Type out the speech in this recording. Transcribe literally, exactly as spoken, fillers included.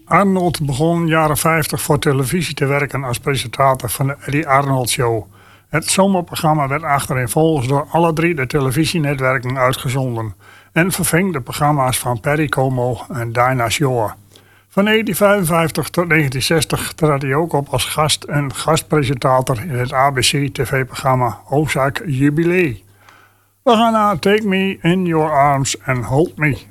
Arnold begon in de jaren vijftig voor televisie te werken als presentator van de Eddie Arnold Show. Het zomerprogramma werd achtereenvolgens door alle drie de televisienetwerken uitgezonden en verving de programma's van Perry Como en Dinah Shore. Van negentien vijfenvijftig tot negentien zestig trad hij ook op als gast en gastpresentator in het A B C-tv-programma Oorzaak Jubilee. We gaan naar Take Me in Your Arms and Hold Me.